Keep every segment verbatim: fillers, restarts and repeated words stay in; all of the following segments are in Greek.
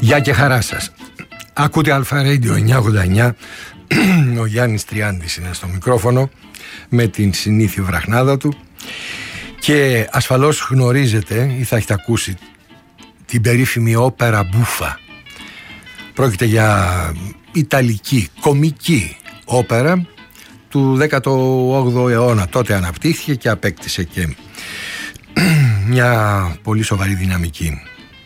Γεια και χαρά σας. Ακούτε Αλφα Radio εννιακόσια ογδόντα εννιά. Ο Γιάννης Τριάντης είναι στο μικρόφωνο με την συνήθη βραχνάδα του. Και ασφαλώς γνωρίζετε ή θα έχετε ακούσει την περίφημη όπερα Μπούφα. Πρόκειται για ιταλική, κομική όπερα του δέκατου όγδοου αιώνα. Τότε αναπτύχθηκε και απέκτησε και μια πολύ σοβαρή δυναμική.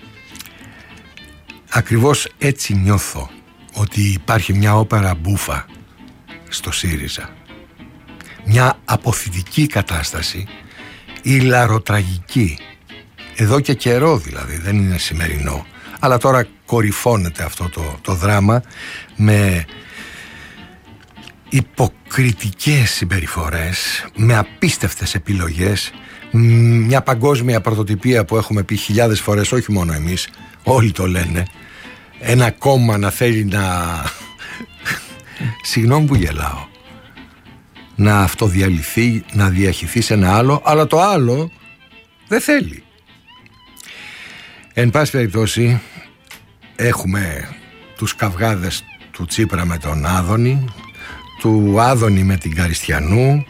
Ακριβώς έτσι νιώθω ότι υπάρχει μια όπερα Μπούφα στο ΣΥΡΙΖΑ. Μια αποθητική κατάσταση, ηλαροτραγική. Εδώ και καιρό δηλαδή, δεν είναι σημερινό. Αλλά τώρα κορυφώνεται αυτό το, το δράμα με υποκριτικές συμπεριφορές, με απίστευτες επιλογές, μια παγκόσμια πρωτοτυπία που έχουμε πει χιλιάδες φορές, όχι μόνο εμείς, όλοι το λένε. Ένα κόμμα να θέλει να... Συγγνώμη που γελάω. Να αυτοδιαλυθεί, να διαχυθεί σε ένα άλλο, αλλά το άλλο δεν θέλει. Εν πάση περιπτώσει, έχουμε τους καυγάδες του Τσίπρα με τον Άδωνη, του Άδωνη με την Καριστιανού.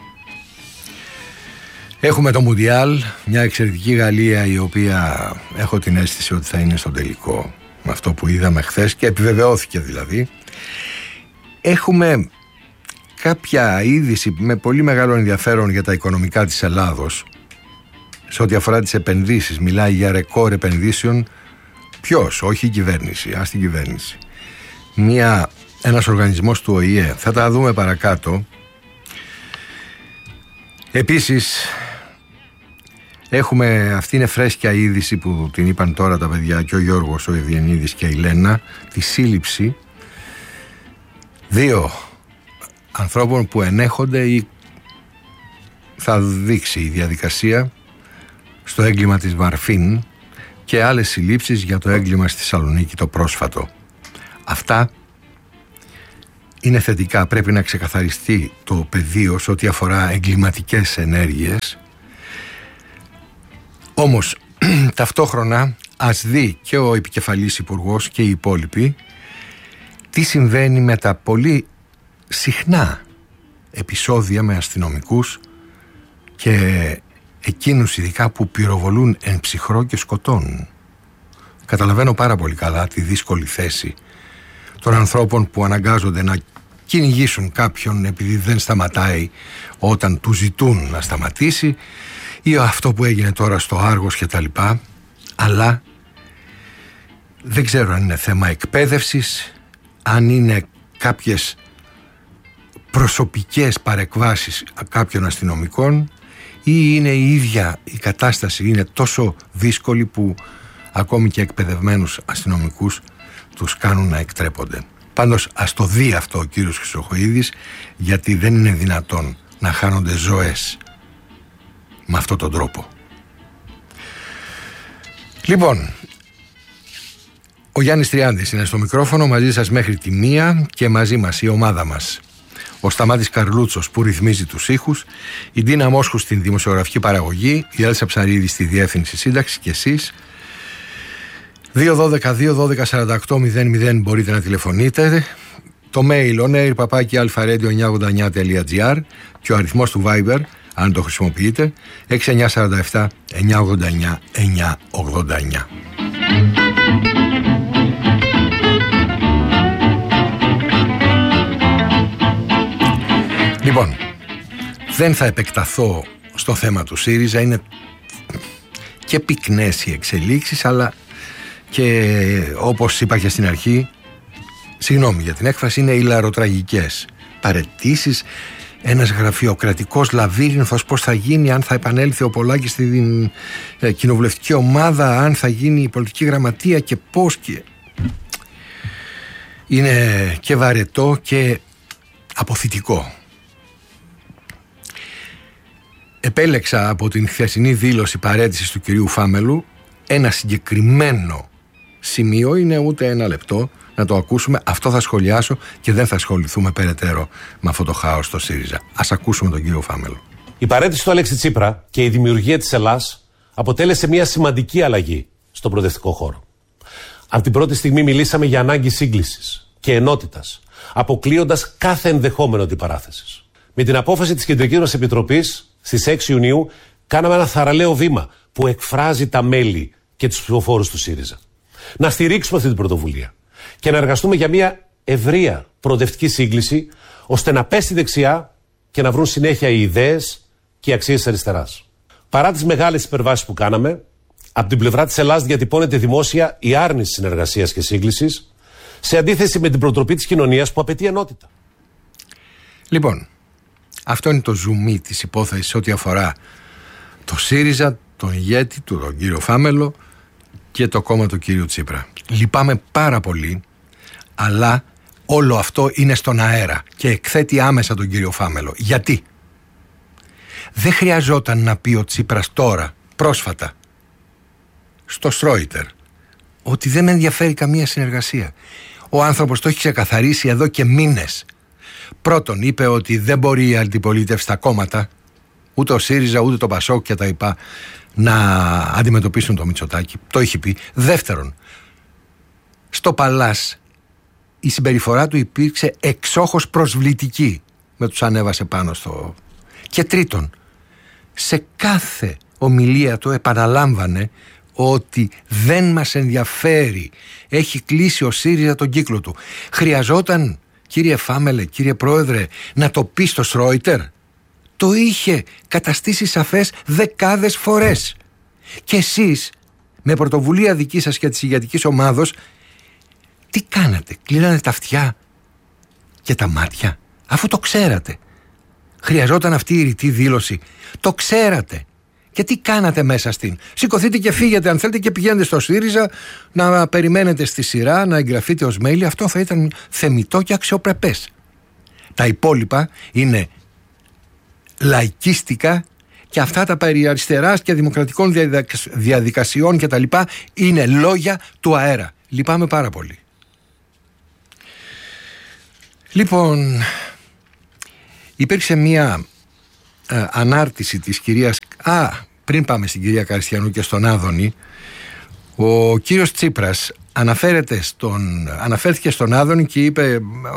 Έχουμε το Μουντιάλ, μια εξαιρετική Γαλλία η οποία έχω την αίσθηση ότι θα είναι στον τελικό, με αυτό που είδαμε χθες και επιβεβαιώθηκε δηλαδή. Έχουμε κάποια είδηση με πολύ μεγάλο ενδιαφέρον για τα οικονομικά της Ελλάδος σε ό,τι αφορά τις επενδύσεις. Μιλάει για ρεκόρ επενδύσεων. Ποιος? Όχι η κυβέρνηση, ας την κυβέρνηση. Μια, ένας οργανισμός του Ο Η Ε. Θα τα δούμε παρακάτω. Επίσης έχουμε, αυτή είναι φρέσκια είδηση που την είπαν τώρα τα παιδιά και ο Γιώργος, ο Ευγενίδης και η Λένα, τη σύλληψη δύο ανθρώπων που ενέχονται ή θα δείξει η διαδικασία στο έγκλημα της Μαρφίν και άλλες συλλήψεις για το έγκλημα στη Θεσσαλονίκη το πρόσφατο. Αυτά είναι θετικά. Πρέπει να ξεκαθαριστεί το πεδίο σε ό,τι αφορά εγκληματικές ενέργειες. Όμως ταυτόχρονα ας δει και ο επικεφαλής υπουργός και οι υπόλοιποι τι συμβαίνει με τα πολύ συχνά επεισόδια με αστυνομικούς και εκείνους ειδικά που πυροβολούν εν ψυχρό και σκοτώνουν. Καταλαβαίνω πάρα πολύ καλά τη δύσκολη θέση των ανθρώπων που αναγκάζονται να κυνηγήσουν κάποιον επειδή δεν σταματάει όταν του ζητούν να σταματήσει, ή αυτό που έγινε τώρα στο Άργος και τα λοιπά. Αλλά δεν ξέρω αν είναι θέμα εκπαίδευσης, αν είναι κάποιες προσωπικές παρεκβάσεις κάποιων αστυνομικών, ή είναι η ίδια η κατάσταση είναι τόσο δύσκολη που ακόμη και εκπαιδευμένους αστυνομικούς τους κάνουν να εκτρέπονται. Πάντως ας το δει αυτό ο κύριος Χρυσοχοΐδης, γιατί δεν είναι δυνατόν να χάνονται ζωές με αυτόν τον τρόπο. Λοιπόν, ο Γιάννης Τριάντης είναι στο μικρόφωνο μαζί σας μέχρι τη μία και μαζί μας η ομάδα μας. Ο Σταμάτης Καρλούτσος που ρυθμίζει τους ήχους, η Ντίνα Μόσχου στην δημοσιογραφική παραγωγή, η Έλσα Ψαρίδη στη διεύθυνση σύνταξη και εσείς. δύο δώδεκα δύο δώδεκα σαράντα οκτώ μηδέν μηδέν μπορείτε να τηλεφωνείτε. Το mail onair παπάκι αλφα ρέιντιο εννιακόσια ογδόντα εννιά τελεία τζι άρ και ο αριθμός του Viber, αν το χρησιμοποιείτε, έξι εννιά τέσσερα επτά εννιακόσια ογδόντα εννιά εννιακόσια ογδόντα εννιά. Λοιπόν, δεν θα επεκταθώ στο θέμα του ΣΥΡΙΖΑ, είναι και πυκνές οι εξελίξεις, αλλά και όπως είπα και στην αρχή, συγγνώμη για την έκφραση, είναι ηλαροτραγικές παραιτήσεις, ένας γραφειοκρατικός λαβύρινθος, πώς θα γίνει, αν θα επανέλθει ο Πολάκης στην ε, κοινοβουλευτική ομάδα, αν θα γίνει η πολιτική γραμματεία και πώς, και είναι και βαρετό και αποθητικό. Επέλεξα από την χθεσινή δήλωση παραίτησης του κυρίου Φάμελου ένα συγκεκριμένο σημείο, είναι ούτε ένα λεπτό, να το ακούσουμε. Αυτό θα σχολιάσω και δεν θα ασχοληθούμε περαιτέρω με αυτό το χάος στο ΣΥΡΙΖΑ. Ας ακούσουμε τον κύριο Φάμελο. Η παραίτηση του Αλέξη Τσίπρα και η δημιουργία της Ελλάς αποτέλεσε μια σημαντική αλλαγή στον προοδευτικό χώρο. Από την πρώτη στιγμή μιλήσαμε για ανάγκη σύγκλησης και ενότητας, αποκλείοντας κάθε ενδεχόμενο αντιπαράθεσης. Με την απόφαση της Κεντρικής μας Επιτροπής στις έξι Ιουνίου κάναμε ένα θαραλέο βήμα που εκφράζει τα μέλη και τους ψηφοφόρους του ΣΥΡΙΖΑ. Να στηρίξουμε αυτή την πρωτοβουλία και να εργαστούμε για μια ευρεία προοδευτική σύγκληση, ώστε να πέσει δεξιά και να βρουν συνέχεια οι ιδέες και οι αξίες της αριστεράς. Παρά τις μεγάλες υπερβάσεις που κάναμε, από την πλευρά της Ελλάδας διατυπώνεται δημόσια η άρνηση συνεργασίας και σύγκλησης, σε αντίθεση με την προτροπή της κοινωνίας που απαιτεί ενότητα. Λοιπόν, αυτό είναι το ζουμί της υπόθεσης ό,τι αφορά το ΣΥΡΙΖΑ, τον ηγέτη του, τον κύριο Φάμελο, και το κόμμα του κύριου Τσίπρα. Λυπάμαι πάρα πολύ, αλλά όλο αυτό είναι στον αέρα και εκθέτει άμεσα τον κύριο Φάμελο. Γιατί? Δεν χρειαζόταν να πει ο Τσίπρας τώρα, πρόσφατα, στο Στρόιτερ, ότι δεν με ενδιαφέρει καμία συνεργασία. Ο άνθρωπος το έχει ξεκαθαρίσει εδώ και μήνες. Πρώτον, είπε ότι δεν μπορεί η αντιπολίτευση, τα κόμματα, ούτε ο ΣΥΡΙΖΑ ούτε το ΠΑΣΟΚ και τα ΙΠΑ, να αντιμετωπίσουν το Μητσοτάκη. Το έχει πει. Δεύτερον, στο Παλάς η συμπεριφορά του υπήρξε εξόχως προσβλητική, με τους ανέβασε πάνω στο... Και τρίτον, σε κάθε ομιλία του επαναλάμβανε ότι δεν μας ενδιαφέρει, έχει κλείσει ο ΣΥΡΙΖΑ τον κύκλο του. Χρειαζόταν, κύριε Φάμελε, κύριε Πρόεδρε, να το πει στο Στρόιτερ? Το είχε καταστήσει σαφές δεκάδες φορές. Και εσείς, με πρωτοβουλία δική σας και της ηγετικής ομάδος, τι κάνατε? Κλείνατε τα αυτιά και τα μάτια, αφού το ξέρατε. Χρειαζόταν αυτή η ρητή δήλωση. Το ξέρατε. Και τι κάνατε μέσα στην? Σηκωθείτε και φύγετε αν θέλετε και πηγαίνετε στο ΣΥΡΙΖΑ να περιμένετε στη σειρά, να εγγραφείτε ως μέλη. Αυτό θα ήταν θεμιτό και αξιοπρεπές. Τα υπόλοιπα είναι λαϊκίστικα και αυτά τα περί αριστεράς και δημοκρατικών διαδικασιών και τα λοιπά είναι λόγια του αέρα. Λυπάμαι πάρα πολύ. Λοιπόν, υπήρξε μία ε, ανάρτηση της κυρίας... Α, πριν πάμε στην κυρία Καριστιανού και στον Άδωνη, ο κύριος Τσίπρας αναφέρεται στον, αναφέρθηκε στον Άδωνη και είπε...